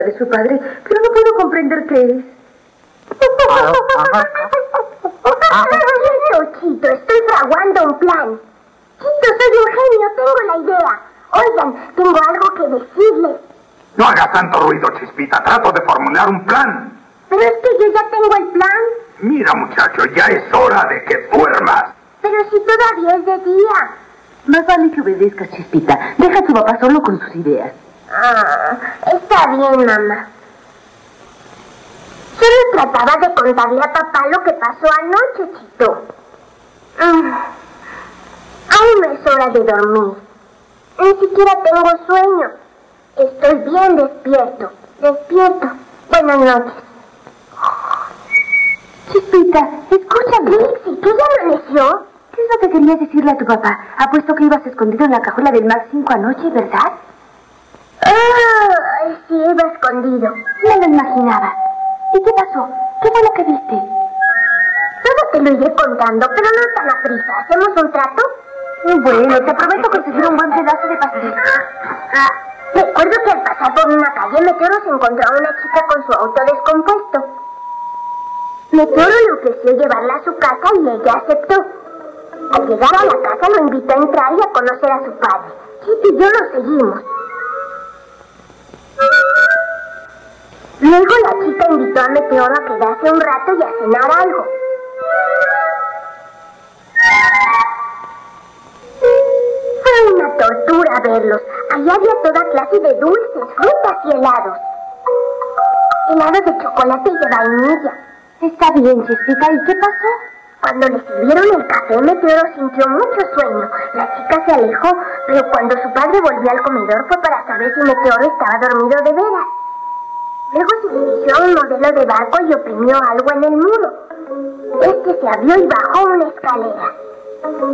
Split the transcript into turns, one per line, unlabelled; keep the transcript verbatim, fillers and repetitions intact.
de su padre, pero no puedo comprender qué es.
Chito, Chito, estoy fraguando un plan. Chito, soy un genio, tengo la idea. Oigan, tengo algo que decirles.
No hagas tanto ruido, Chispita. Trato de formular un plan.
Pero es que yo ya tengo el plan.
Mira, muchacho, ya es hora de que duermas.
Pero si todavía es de día.
Más vale que obedezcas, Chispita. Deja a tu papá solo con sus ideas.
Ah, está bien, mamá. Solo trataba de contarle a papá lo que pasó anoche, Chito. Mm. Aún no es hora de dormir. Ni siquiera tengo sueño. Estoy bien despierto. Despierto. Buenas noches.
Chispita, escúchame.
Trixie, ¿qué ya amaneció?
¿Qué es lo que querías decirle a tu papá? Apuesto que ibas escondido en la cajuela del Mac cinco anoche, ¿verdad?
Ah, sí, iba escondido.
Me lo imaginaba. ¿Y qué pasó? ¿Qué fue lo que viste?
Todo te lo iré contando, pero no tan a prisa. ¿Hacemos un trato?
Bueno, te prometo conseguir un buen pedazo de pastel.
Ah, recuerdo que al pasar por una calle, Meteoro se encontró a una chica con su auto descompuesto. Meteoro le ofreció llevarla a su casa y ella aceptó. Al llegar a la casa lo invitó a entrar y a conocer a su padre. Chito y yo lo seguimos. Luego la chica invitó a Meteoro a quedarse un rato y a cenar algo. Fue una tortura verlos. Allá había toda clase de dulces, frutas y helados. Helados de chocolate y de vainilla.
Está bien, Chispita. ¿Y qué pasó?
Cuando le sirvieron el café, Meteoro sintió mucho sueño. La chica se alejó, pero cuando su padre volvió al comedor fue para saber si Meteoro estaba dormido de veras. Luego se dirigió a un modelo de barco y oprimió algo en el muro. Este se abrió y bajó una escalera.